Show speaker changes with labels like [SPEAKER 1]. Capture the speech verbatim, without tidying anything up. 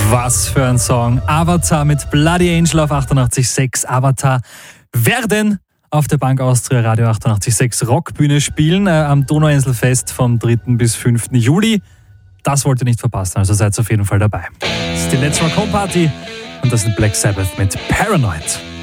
[SPEAKER 1] Was für ein Song. Avatar mit Bloody Angel auf achtundachtzig Komma sechs. Avatar werden auf der Bank Austria Radio achtundachtzig Komma sechs Rockbühne spielen äh, am Donauinselfest vom dritten bis fünften Juli. Das wollt ihr nicht verpassen, also seid auf jeden Fall dabei. Das ist die Let's Rock Home Party und das ist Black Sabbath mit Paranoid.